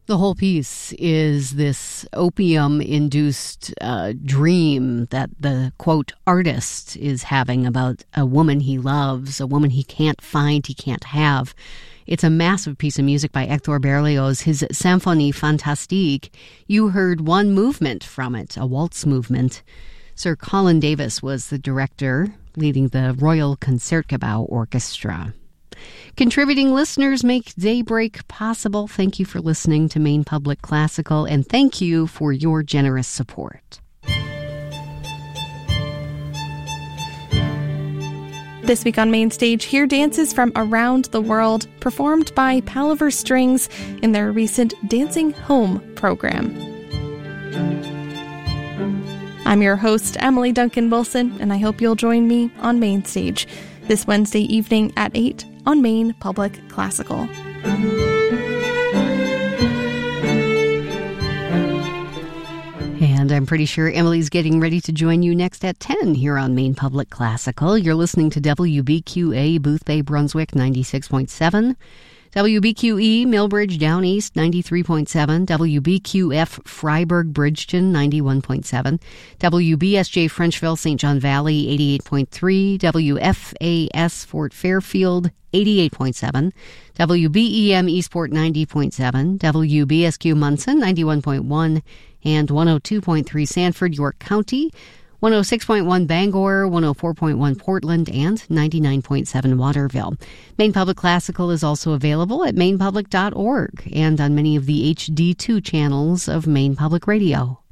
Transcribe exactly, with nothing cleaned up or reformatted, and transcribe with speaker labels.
Speaker 1: The whole piece is this opium-induced uh, dream that the, quote, artist is having about a woman he loves, a woman he can't find, he can't have. It's a massive piece of music by Hector Berlioz, his Symphonie Fantastique. You heard one movement from it, a waltz movement. Sir Colin Davis was the director, leading the Royal Concertgebouw Orchestra. Contributing listeners make Daybreak possible. Thank you for listening to Maine Public Classical, and thank you for your generous support.
Speaker 2: This week on Main Stage, hear dances from around the world performed by Palaver Strings in their recent Dancing Home program. I'm your host, Emily Duncan Wilson, and I hope you'll join me on Main Stage this Wednesday evening at eight on Maine Public Classical.
Speaker 1: And I'm pretty sure Emily's getting ready to join you next at ten here on Maine Public Classical. You're listening to W B Q A Boothbay, Brunswick, ninety-six point seven. W B Q E Millbridge Down East ninety-three point seven, W B Q F Freiburg Bridgeton ninety-one point seven, W B S J Frenchville Saint John Valley eighty-eight point three, W F A S Fort Fairfield eighty-eight point seven, W B E M Eastport ninety point seven, W B S Q Munson ninety-one point one, and one oh two point three Sanford, York County, one oh six point one Bangor, one oh four point one Portland, and ninety-nine point seven Waterville. Maine Public Classical is also available at maine public dot org and on many of the H D two channels of Maine Public Radio.